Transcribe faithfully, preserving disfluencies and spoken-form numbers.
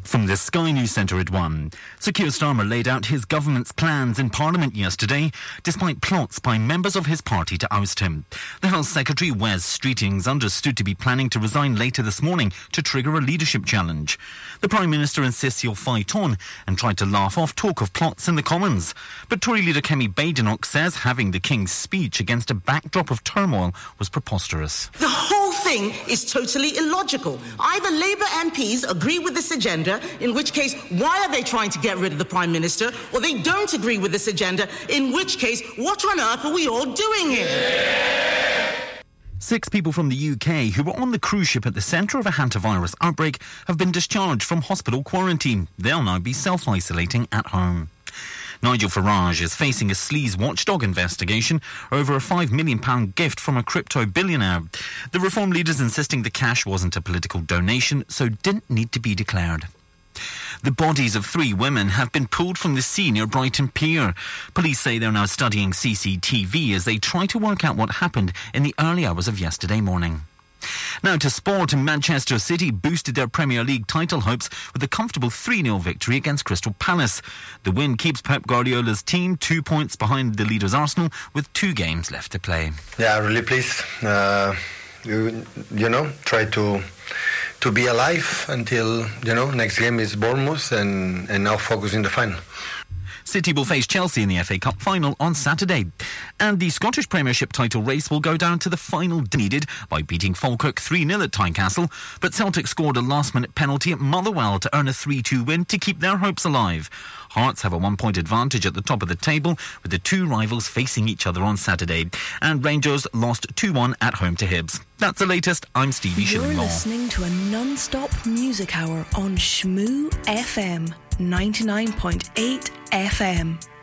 From the Sky News Centre at one, Sir Keir Starmer laid out his government's plans in Parliament yesterday, despite plots by members of his party to oust him. The Health Secretary, Wes Streeting's understood to be planning to resign later this morning to trigger a leadership challenge. The Prime Minister insists he'll fight on and tried to laugh off talk of plots in the Commons. But Tory leader Kemi Badenoch says having the King's speech against a backdrop of turmoil was preposterous. The whole thing is totally illogical. Either Labour M Ps agree with this agenda, in which case, why are they trying to get rid of the Prime Minister? Or they don't agree with this agenda, in which case, what on earth are we all doing here? Six people from the U K who were on the cruise ship at the centre of a hantavirus outbreak have been discharged from hospital quarantine. They'll now be self-isolating at home. Nigel Farage is facing a sleaze watchdog investigation over a five million pounds gift from a crypto billionaire. The Reform leader's insisting the cash wasn't a political donation, so didn't need to be declared. The bodies of three women have been pulled from the sea near Brighton Pier. Police say they're now studying C C T V as they try to work out what happened in the early hours of yesterday morning. Now to sport, Manchester City boosted their Premier League title hopes with a comfortable three nil victory against Crystal Palace. The win keeps Pep Guardiola's team two points behind the leaders Arsenal with two games left to play. Yeah, really pleased. Uh, you, you know, try to to be alive until, you know, next game is Bournemouth and, and now focus in the final. City will face Chelsea in the F A Cup final on Saturday. And the Scottish Premiership title race will go down to the final needed by beating Falkirk three nil at Tynecastle. But Celtic scored a last-minute penalty at Motherwell to earn a three two win to keep their hopes alive. Hearts have a one-point advantage at the top of the table, with the two rivals facing each other on Saturday. And Rangers lost two one at home to Hibs. That's the latest. I'm Stevie You're Shillinglaw. listening to a non-stop music hour on Shmoo F M, ninety-nine point eight F M.